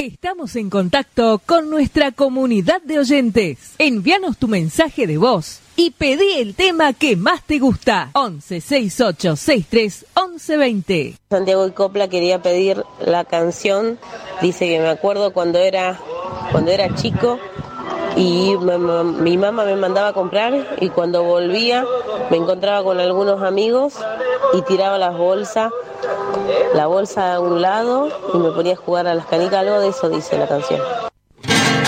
Estamos en contacto con nuestra comunidad de oyentes. Envíanos tu mensaje de voz y pedí el tema que más te gusta. 11 68 63 11 20. Santiago y Copla quería pedir la canción. Dice que me acuerdo cuando era chico y mi mamá me mandaba a comprar y cuando volvía me encontraba con algunos amigos y tiraba la bolsa a un lado y me ponía a jugar a las canicas. Algo de eso dice la canción.